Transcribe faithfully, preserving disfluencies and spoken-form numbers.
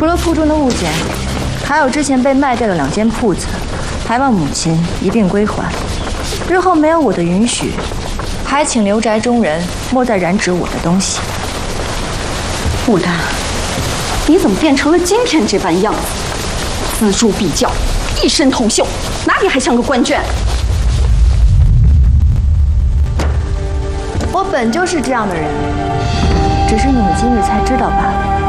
除了铺中的物件，还有之前被卖掉的两间铺子，还望母亲一并归还。日后没有我的允许，还请刘宅中人莫再染指我的东西。 牡丹，你怎么变成了今天这般样子？锱铢必较，一身铜锈，哪里还像个官眷？ 我本就是这样的人，只是你们今日才知道罢了。